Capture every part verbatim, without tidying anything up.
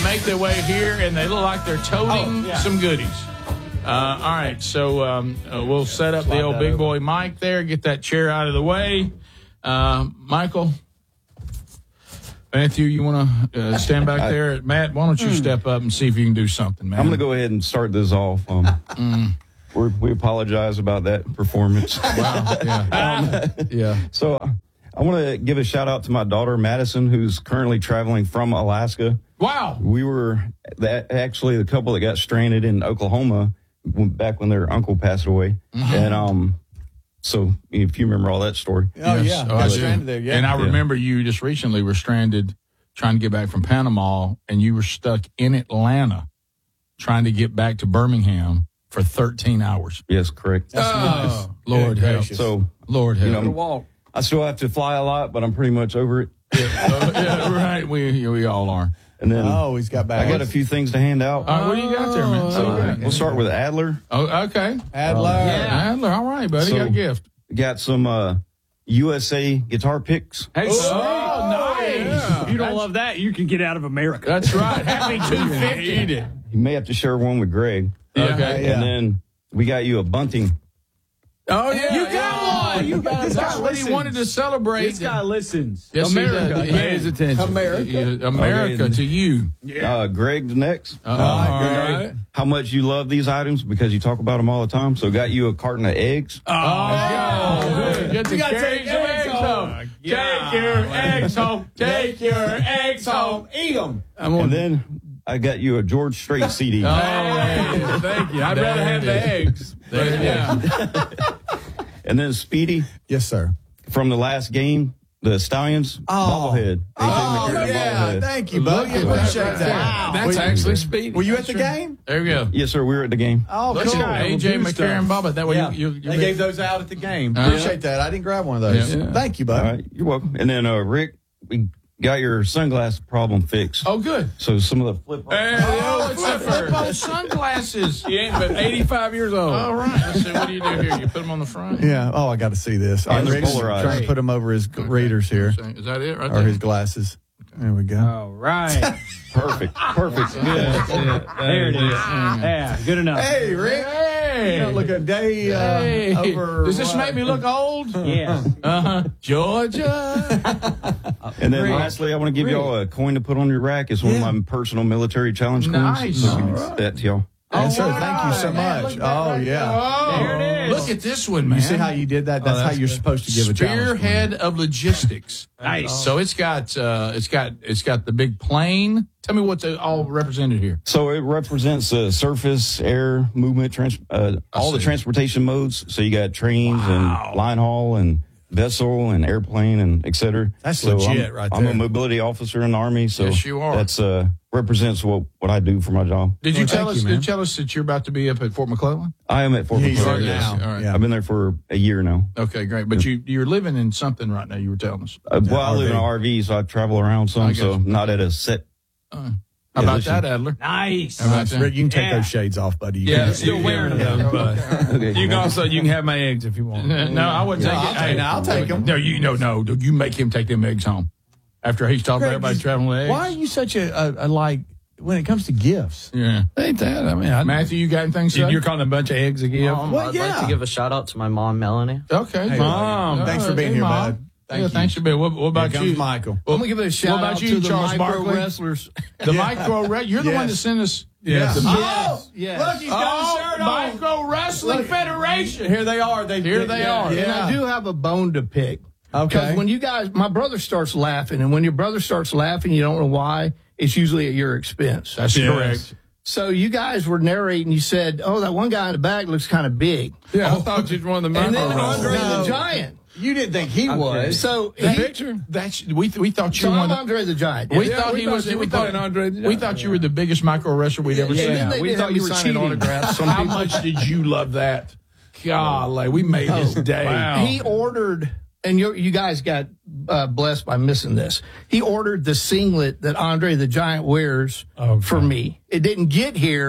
make their way here, and they look like they're toting oh, yeah. some goodies. Uh, all right, so um, uh, we'll set up Slide the old big over. boy Mike there, get that chair out of the way. Uh, Michael, Matthew, you want to uh, stand back there? Matt, why don't you mm. step up and see if you can do something, man? I'm going to go ahead and start this off. Um, mm. we're, we apologize about that performance. Wow, yeah. um, yeah. So I want to give a shout out to my daughter, Madison, who's currently traveling from Alaska. Wow. We were that, actually the couple that got stranded in Oklahoma back when their uncle passed away. Mm-hmm. And um, so if you remember all that story. Oh, yes. yeah. Oh, got stranded there, yeah. And I yeah. remember you just recently were stranded trying to get back from Panama, and you were stuck in Atlanta trying to get back to Birmingham for thirteen hours. Yes, correct. That's oh, nice. Lord help. So, Lord help. You know, I still have to fly a lot, but I'm pretty much over it. Yeah, uh, yeah right. We we all are. And then oh, he's got back. I got a few things to hand out. All right, what do you got there, man? So right. We'll start with Adler. Oh, okay. Adler. Uh, yeah. Adler. All right, buddy. So, got a gift. Got some uh, U S A guitar picks. Hey, oh, oh nice. Yeah. If you don't love that, you can get out of America. That's right. Happy two fifty. You may have to share one with Greg. Yeah. Okay. And yeah. then we got you a bunting. Oh, yeah. You got yeah. one. You got That's That's what he wanted to celebrate. This guy listens. Yes, America. He, he pays attention. America. America okay. to you. Yeah. Uh, Greg's next. Uh, all right. How much you love these items because you talk about them all the time. So got you a carton of eggs. Oh, oh get the take your eggs home. home. Yeah. Take your eggs home. Take your eggs home. Eat them. And then I got you a George Strait C D. Oh, hey, thank you. I'd rather have the eggs. But, yeah. And then Speedy. Yes, sir. From the last game, the Stallions oh. bobblehead. Oh, yeah. Bobblehead. Thank you, Bug. I appreciate that. Wow. That's actually Speedy. Were you at the game? There we go. Yes, sir. We were at the game. Oh, Look cool. at A J McCarron Bubba. That way yeah. you, you, you They gave those out at the game. Uh, appreciate that. I didn't grab one of those. Yeah. Thank you, Bug. All right. You're welcome. And then, uh, Rick, we got your sunglass problem fixed. Oh, good. So some of the flip. Hey, oh, it's the flip sunglasses. He ain't but eighty-five years old. All right. Let's see. What do you do here? You put them on the front? Yeah. Oh, I got to see this. And right, they're Rick's polarized. trying to put them over his okay. readers here. Is that it right or there? his glasses. There we go. All right. Perfect. Perfect. Good. There it is. Yeah, good enough. Hey, Rick. Hey. You don't look a day uh, hey. over. Does this what? make me look old? Yes. Uh-huh. Georgia. And then Rick. lastly, I want to give Rick. y'all a coin to put on your rack. It's one yeah. of my personal military challenge nice. coins. So give right. that to y'all. Yes, sir. right. Thank you so Man, much. oh, right yeah. Oh, there it is. Look at this one, man. You see how you did that? That's, oh, that's how you're good. supposed to give a challenge. Spearhead of logistics. Nice. So it's got uh, it's got it's got the big plane. Tell me what's all represented here. So it represents uh, surface, air, movement, trans- uh, all the transportation modes. So you got trains wow. and line haul and vessel and airplane and et cetera. That's so legit I'm, right I'm there. a mobility officer in the Army. So yes, you are. That's uh, represents what, what I do for my job. Did you well, tell us? you, did you tell us that you're about to be up at Fort McClellan? I am at Fort He's McClellan. there Yes. now. All right. Yeah. I've been there for a year now. Okay, great. But you you're living in something right now. You were telling us. Uh, well, I R V. live in an R V, so I travel around some. So you. not at a set. Uh, how about position. that, Adler? Nice. How about that? Rick, you can take Yeah. those shades off, buddy. You Yeah, can- still wearing them. But Okay, you can also you can have my eggs if you want. No, I wouldn't No, take I'll it. take- Hey, no, I'll take 'em. No, you no no. You make him take them eggs home after he's talking Greg, about everybody you- traveling with eggs. Why are you such a, a, a like when it comes to gifts? Yeah, Ain't that? I mean, I, Matthew, you got anything? you, Son? you're calling a bunch of eggs a gift. Um, Well, I'd yeah. like to give a shout out to my mom, Melanie. Okay, Hey, Mom. Mom, thanks for being hey, here, Mom. bud. Thank Thank yeah, thanks for being. What, what about Here comes you, Michael. Well, I'm gonna give a shout what about out you, to the Charles micro Barkley? wrestlers. The micro wrestler. You're the Yes. one that sent us. Yes. The Oh, Yes. look, he's got oh, a shirt on. Micro Wrestling Look. Federation. Here they are. They, Here they yeah, are. Yeah. And I do have a bone to pick. Okay. Because when you guys, my brother starts laughing, and when your brother starts laughing, you don't know why, it's usually at your expense. That's Yes. correct. So you guys were narrating, you said, oh, that one guy in the back looks kind of big. Yeah, I thought you were one of the And micro then Andre wrestlers. the No. Giant. You didn't think he was. So The he, picture. That's we we thought you so were I'm one. Of, Andre the Giant. we Yeah, thought we he thought- was. we We thought thought Andre the we Giant. thought you were the biggest micro wrestler we'd ever Yeah, seen. then they we did thought have me you were signing cheating. autographs. Some How people- much did you love that? Golly, we made his day. Wow. He ordered, and you, you guys got uh, blessed by missing this. He ordered the singlet that Andre the Giant wears Oh, for God. me. It didn't get here,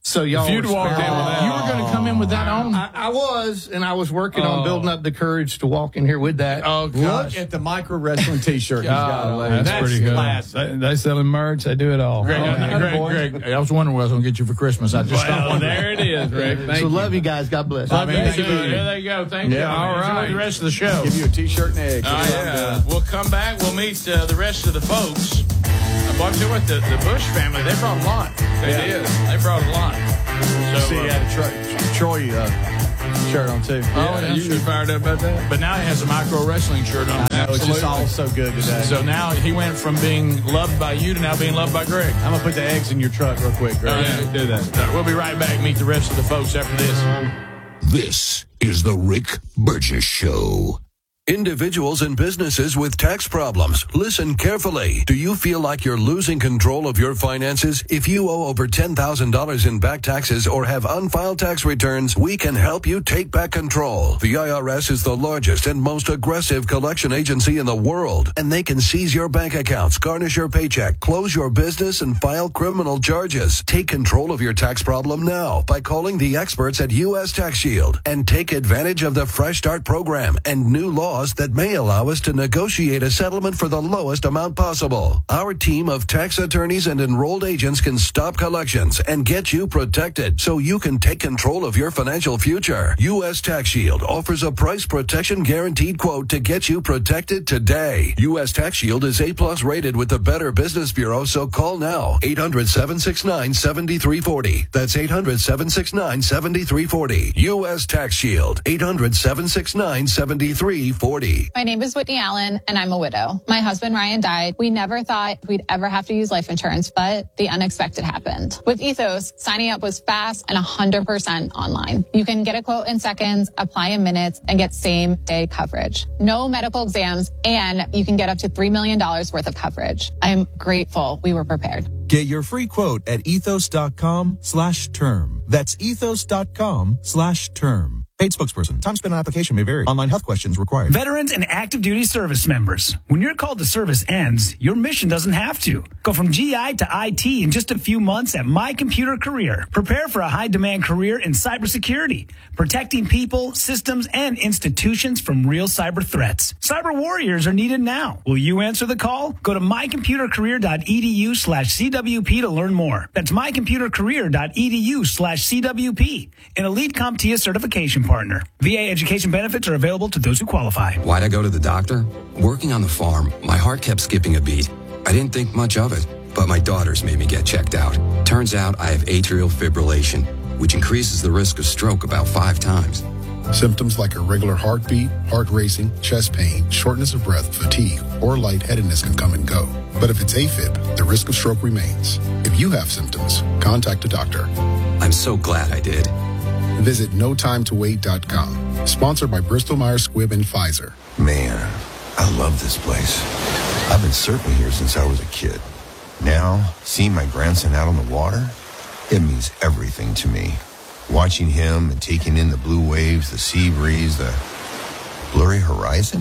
So y'all If you'd were walked in with spared. that, you were going to come in with that on. I, I was, and I was working Oh. on building up the courage to walk in here with that. Oh, gosh. Look at the micro wrestling T-shirt he's got on. That's, That's pretty good. class. They, they selling merch. They do it all. Greg, Oh, I, Greg, Greg, I was wondering what I was going to get you for Christmas. I just well, thought, there it is, Rick. Thank So you. love you guys. God bless. I mean, Thank thank you. you. There you go. Thank you. Yeah, all Enjoy right. the rest of the show. Give you a T-shirt and egg. Oh, yeah. We'll come back. We'll meet uh, the rest of the folks. Uh, but I'll tell you what, the, the Bush family, they brought a lot. They Yeah. did. They brought a lot. So, See, he uh, had a Troy, Troy uh, shirt on, too. oh, yeah, you, you fired up about that? but now he has a micro wrestling shirt on. No, it's just all so good today. So now he went from being loved by you to now being loved by Greg. I'm going to put the eggs in your truck real quick, Greg. Oh, yeah, do that. Uh, we'll be right back. Meet the rest of the folks after this. This is the Rick Burgess Show. Individuals and businesses with tax problems, listen carefully. Do you feel like you're losing control of your finances? If you owe over ten thousand dollars in back taxes or have unfiled tax returns, we can help you take back control. The I R S is the largest and most aggressive collection agency in the world, and they can seize your bank accounts, garnish your paycheck, close your business, and file criminal charges. Take control of your tax problem now by calling the experts at U S Tax Shield and take advantage of the Fresh Start program and new laws that may allow us to negotiate a settlement for the lowest amount possible. Our team of tax attorneys and enrolled agents can stop collections and get you protected so you can take control of your financial future. U S Tax Shield offers a price protection guaranteed quote to get you protected today. U S Tax Shield is A plus rated with the Better Business Bureau, so call now. eight hundred, seven six nine, seven three four zero. That's eight hundred, seven six nine, seven three four zero. U S Tax Shield. eight hundred, seven six nine, seven three four zero. My name is Whitney Allen, and I'm a widow. My husband, Ryan, died. We never thought we'd ever have to use life insurance, but the unexpected happened. With Ethos, signing up was fast and one hundred percent online. You can get a quote in seconds, apply in minutes, and get same-day coverage. No medical exams, and you can get up to three million dollars worth of coverage. I'm grateful we were prepared. Get your free quote at ethos.com slash term. That's ethos.com slash term. Paid spokesperson. Time spent on application may vary. Online health questions required. Veterans and active duty service members. When your call to service ends, your mission doesn't have to. Go from G I to I T in just a few months at My Computer Career. Prepare for a high demand career in cybersecurity, protecting people, systems, and institutions from real cyber threats. Cyber warriors are needed now. Will you answer the call? Go to mycomputercareer.edu slash CWP to learn more. That's mycomputercareer.edu slash CWP. An elite CompTIA certification partner. V A education benefits are available to those who qualify. Why'd I go to the doctor? Working on the farm, my heart kept skipping a beat. I didn't think much of it, but my daughters made me get checked out. Turns out I have atrial fibrillation, which increases the risk of stroke about five times. Symptoms like irregular heartbeat, heart racing, chest pain, shortness of breath, fatigue, or lightheadedness can come and go. But if it's AFib, the risk of stroke remains. If you have symptoms, contact a doctor. I'm so glad I did. Visit no time to wait dot com. Sponsored by Bristol Myers Squibb and Pfizer. Man, I love this place. I've been surfing here since I was a kid. Now, seeing my grandson out on the water, it means everything to me. Watching him and taking in the blue waves, the sea breeze, the blurry horizon.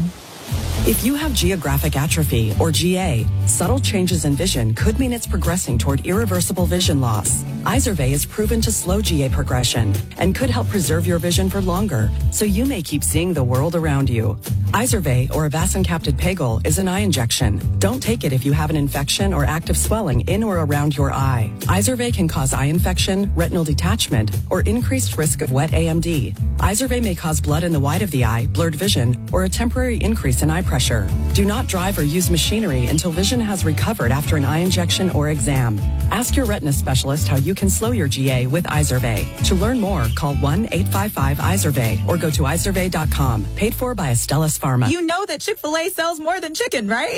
If you have geographic atrophy, or G A, subtle changes in vision could mean it's progressing toward irreversible vision loss. Izervay is proven to slow G A progression and could help preserve your vision for longer, so you may keep seeing the world around you. Izervay, or avacincaptad pegol, is an eye injection. Don't take it if you have an infection or active swelling in or around your eye. Izervay can cause eye infection, retinal detachment, or increased risk of wet A M D. Izervay may cause blood in the white of the eye, blurred vision, or a temporary increase in eye pressure. Do not drive or use machinery until vision has recovered after an eye injection or exam. Ask your retina specialist how you can slow your G A with Izervay. To learn more, call one eight five five Izervay or go to izervay dot com. Paid for by Astellas Pharma. You know that Chick-fil-A sells more than chicken, right?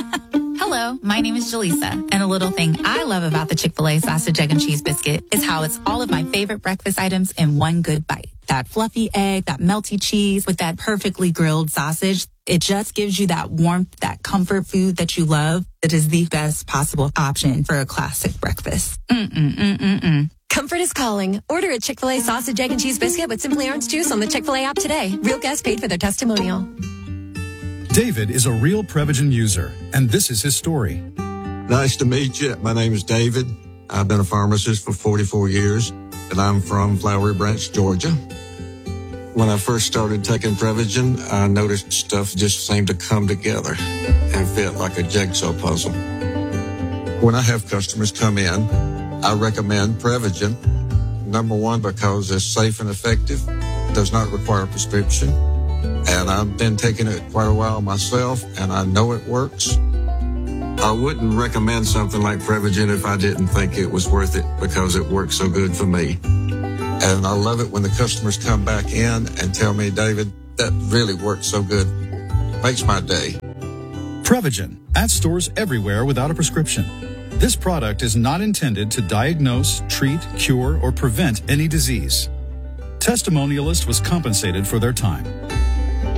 Hello, my name is Jaleesa, and a little thing I love about the Chick-fil-A sausage, egg, and cheese biscuit is how it's all of my favorite breakfast items in one good bite. That fluffy egg, that melty cheese with that perfectly grilled sausage. It just gives you that warmth, that comfort food that you love. It is the best possible option for a classic breakfast. Mm-mm-mm-mm-mm. Comfort is calling. Order a Chick-fil-A sausage, egg, and cheese biscuit with Simply Orange Juice on the Chick-fil-A app today. Real guests paid for their testimonial. David is a real Prevagen user, and this is his story. Nice to meet you. My name is David. I've been a pharmacist for forty-four years. and I'm from Flowery Branch, Georgia. When I first started taking Prevagen, I noticed stuff just seemed to come together and fit like a jigsaw puzzle. When I have customers come in, I recommend Prevagen. Number one, because it's safe and effective, does not require a prescription, and I've been taking it quite a while myself, and I know it works. I wouldn't recommend something like Prevagen if I didn't think it was worth it because it works so good for me. And I love it when the customers come back in and tell me, David, that really works so good. Makes my day. Prevagen, at stores everywhere without a prescription. This product is not intended to diagnose, treat, cure, or prevent any disease. Testimonialist was compensated for their time.